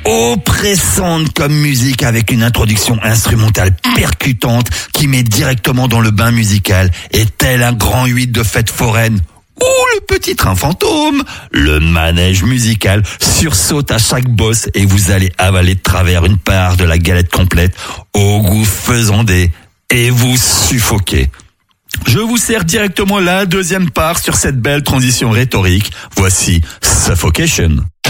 oppressante comme musique avec une introduction instrumentale percutante qui met directement dans le bain musical et tel un grand 8 de fête foraine. Ou le petit train fantôme, le manège musical sursaute à chaque boss et vous allez avaler de travers une part de la galette complète au goût faisandé et vous suffoquer. Je vous sers directement la deuxième part sur cette belle transition rhétorique. Voici Suffocation.